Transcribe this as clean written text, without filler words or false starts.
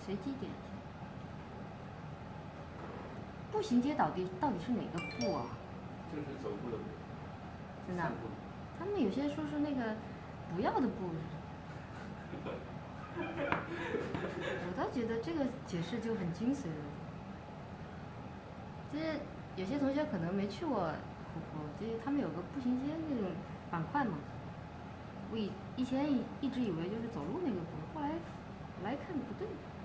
随机点一下。步行街到底是哪个步啊？ 就是走步的步。 真的？他们有些说是那个不要的步。我倒觉得这个解释就很精髓了。就是有些同学可能没去过湖泊，就是他们有个步行街那种板块嘛。我以前一直以为就是走路那个步，后来看不对。